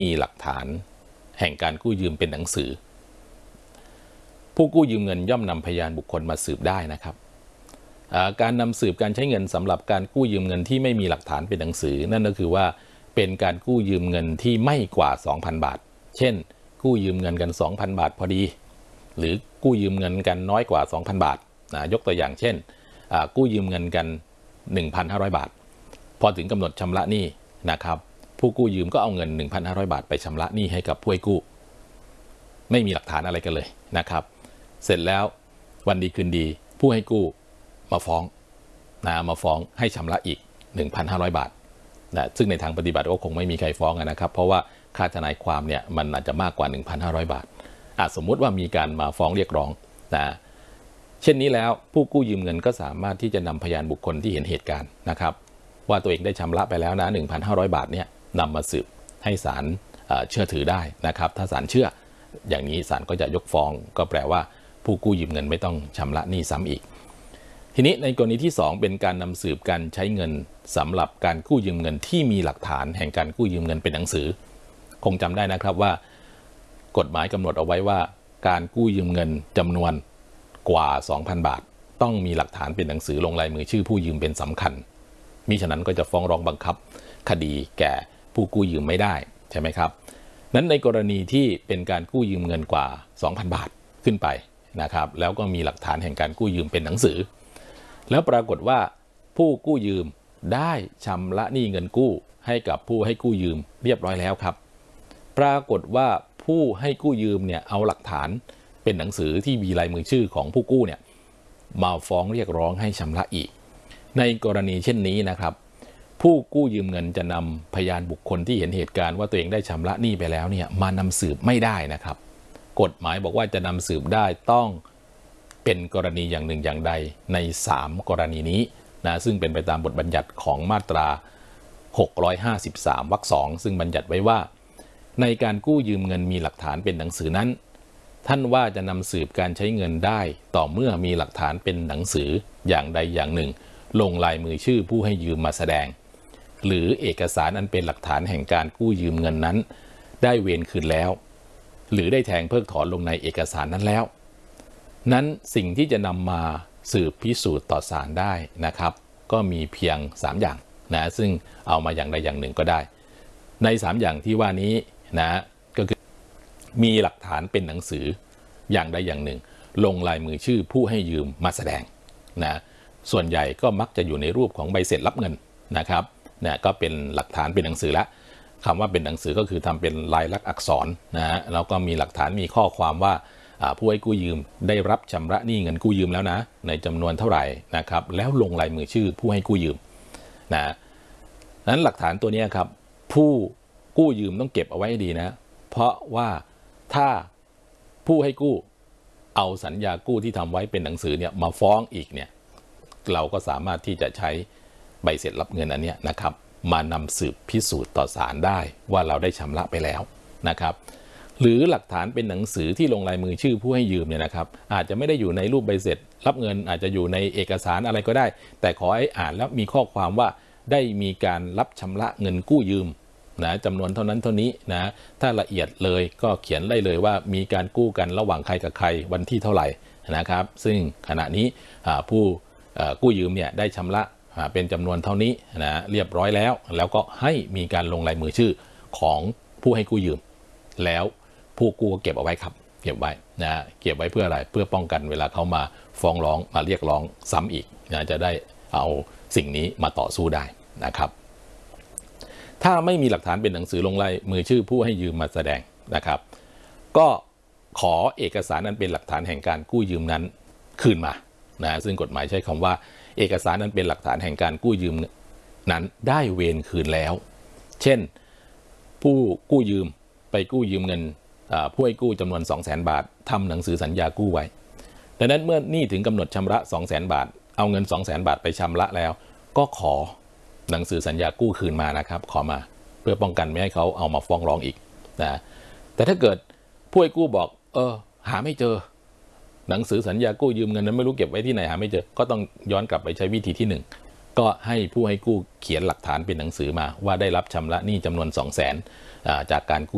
มีหลักฐานแห่งการกู้ยืมเป็นหนังสือผู้กู้ยืมเงินย่อมนำพยานบุคคลมาสืบได้นะครับการนำสืบการใช้เงินสำหรับการกู้ยืมเงินที่ไม่มีหลักฐานเป็นหนังสือนั่นก็คือว่าเป็นการกู้ยืมเงินที่ไม่กว่า 2,000 บาทเช่นกู้ยืมเงินกัน 2,000 บาทพอดีหรือกู้ยืมเงินกันน้อยกว่า 2,000 บาทยกตัวอย่างเช่นกู้ยืมเงินกัน 1,500 บาทพอถึงกำหนดชำระหนี้นะครับผู้กู้ยืมก็เอาเงิน 1,500 บาทไปชำระหนี้ให้กับผู้ให้กู้ไม่มีหลักฐานอะไรกันเลยนะครับเสร็จแล้ววันดีคืนดีผู้ให้กู้มาฟ้องให้ชำระอีก 1,500 บาทซึ่งในทางปฏิบัติก็คงไม่มีใครฟ้องนะครับเพราะว่าค่าทนายความเนี่ยมันอาจจะมากกว่า 1,500 บาทสมมุติว่ามีการมาฟ้องเรียกร้องเช่นนี้แล้วผู้กู้ยืมเงินก็สามารถที่จะนำพยานบุคคลที่เห็นเหตุการณ์นะครับว่าตัวเองได้ชำระไปแล้วนะ 1,500 บาทเนี่ยนำมาสืบให้ศาลเชื่อถือได้นะครับถ้าศาลเชื่ออย่างนี้ศาลก็จะยกฟ้องก็แปลว่าผู้กู้ยืมเงินไม่ต้องชำระหนี้ซ้ำอีกทีนี้ในกรณีที่2เป็นการนำสืบการใช้เงินสำหรับการกู้ยืมเงินที่มีหลักฐานแห่งการกู้ยืมเงินเป็นหนังสือคงจำได้นะครับว่ากฎหมายกำหนดเอาไว้ว่าการกู้ยืมเงินจำนวนกว่า 2,000 บาทต้องมีหลักฐานเป็นหนังสือลงลายมือชื่อผู้ยืมเป็นสำคัญมิฉะนั้นก็จะฟ้องร้องบังคับคดีแก่ผู้กู้ยืมไม่ได้ใช่ไหมครับนั้นในกรณีที่เป็นการกู้ยืมเงินกว่า 2,000 บาทขึ้นไปนะครับแล้วก็มีหลักฐานแห่งการกู้ยืมเป็นหนังสือแล้วปรากฏว่าผู้กู้ยืมได้ชำระหนี้เงินกู้ให้กับผู้ให้กู้ยืมเรียบร้อยแล้วครับปรากฏว่าผู้ให้กู้ยืมเนี่ยเอาหลักฐานเป็นหนังสือที่มีลายมือชื่อของผู้กู้เนี่ยมาฟ้องเรียกร้องให้ชำระอีกในกรณีเช่นนี้นะครับผู้กู้ยืมเงินจะนำพยานบุคคลที่เห็นเหตุการณ์ว่าตัวเองได้ชำระหนี้ไปแล้วเนี่ยมานำสืบไม่ได้นะครับกฎหมายบอกว่าจะนำสืบได้ต้องเป็นกรณีอย่างหนึ่งอย่างใดใน3กรณีนี้นะซึ่งเป็นไปตามบทบัญญัติของมาตรา653วรรค2ซึ่งบัญญัติไว้ว่าในการกู้ยืมเงินมีหลักฐานเป็นหนังสือนั้นท่านว่าจะนำสืบการใช้เงินได้ต่อเมื่อมีหลักฐานเป็นหนังสืออย่างใดอย่างหนึ่งลงลายมือชื่อผู้ให้ยืมมาแสดงหรือเอกสารอันเป็นหลักฐานแห่งการกู้ยืมเงินนั้นได้เวรคืนแล้วหรือได้แทงเพิกถอนลงในเอกสารนั้นแล้วนั้นสิ่งที่จะนำมาสืบพิสูจน์ต่อศาลได้นะครับก็มีเพียง3อย่างนะซึ่งเอามาอย่างใดอย่างหนึ่งก็ได้ใน3อย่างที่ว่านี้นะก็คือมีหลักฐานเป็นหนังสืออย่างใดอย่างหนึ่งลงลายมือชื่อผู้ให้ยืมมาแสดงนะส่วนใหญ่ก็มักจะอยู่ในรูปของใบเสร็จรับเงินนะครับนะก็เป็นหลักฐานเป็นหนังสือละคำว่าเป็นหนังสือก็คือทำเป็นลายลักษณ์อักษรนะแล้วก็มีหลักฐานมีข้อความว่าผู้ให้กู้ยืมได้รับชำระหนี้เงินกู้ยืมแล้วนะในจำนวนเท่าไหร่นะครับแล้วลงลายมือชื่อผู้ให้กู้ยืมนะนั้นหลักฐานตัวนี้ครับผู้กู้ยืมต้องเก็บเอาไว้ให้ดีนะเพราะว่าถ้าผู้ให้กู้เอาสัญญากู้ที่ทำไว้เป็นหนังสือเนี่ยมาฟ้องอีกเนี่ยเราก็สามารถที่จะใช้ใบเสร็จรับเงินอันนี้นะครับมานำสืบพิสูจน์ต่อศาลได้ว่าเราได้ชำระไปแล้วนะครับหรือหลักฐานเป็นหนังสือที่ลงลายมือชื่อผู้ให้ยืมเนี่ยนะครับอาจจะไม่ได้อยู่ในรูปใบเสร็จรับเงินอาจจะอยู่ในเอกสารอะไรก็ได้แต่ขอให้อ่านแล้วมีข้อความว่าได้มีการรับชำระเงินกู้ยืมนะจำนวนเท่านั้นเท่านี้นะถ้าละเอียดเลยก็เขียนได้เลยว่ามีการกู้กันระหว่างใครกับใครวันที่เท่าไหร่นะครับซึ่งขณะนี้ผู้กู้ยืมเนี่ยได้ชำระเป็นจำนวนเท่านี้นะเรียบร้อยแล้วก็ให้มีการลงลายมือชื่อของผู้ให้กู้ยืมแล้วผู้กู้ก็เก็บเอาไว้ครับเก็บไว้นะเก็บไว้เพื่ออะไรเพื่อป้องกันเวลาเขามาฟ้องร้องมาเรียกร้องซ้ำอีกนะจะได้เอาสิ่งนี้มาต่อสู้ได้นะครับถ้าไม่มีหลักฐานเป็นหนังสือลงลายมือชื่อผู้ให้ยืมมาแสดงนะครับก็ขอเอกสารนั้นเป็นหลักฐานแห่งการกู้ยืมนั้นคืนมานะซึ่งกฎหมายใช้คำว่าเอกสารนั้นเป็นหลักฐานแห่งการกู้ยืมนั้นได้เวรคืนแล้วเช่นผู้กู้ยืมไปกู้ยืมเงินผู้ให้กู้จำนวน 200,000 บาททำหนังสือสัญญากู้ไว้ดังนั้นเมื่อหนี้ถึงกำหนดชำระ 200,000 บาทเอาเงิน 200,000 บาทไปชำระแล้วก็ขอหนังสือสัญญากู้คืนมานะครับขอมาเพื่อป้องกันไม่ให้เขาเอามาฟ้องร้องอีกนะแต่ถ้าเกิดผู้ให้กู้บอกหาไม่เจอหนังสือสัญญากู้ยืมเงินนั้นไม่รู้เก็บไว้ที่ไหนหาไม่เจอก็ต้องย้อนกลับไปใช้วิธีที่1ก็ให้ผู้ให้กู้เขียนหลักฐานเป็นหนังสือมาว่าได้รับชำระหนี้จำนวน 200,000จากการกู้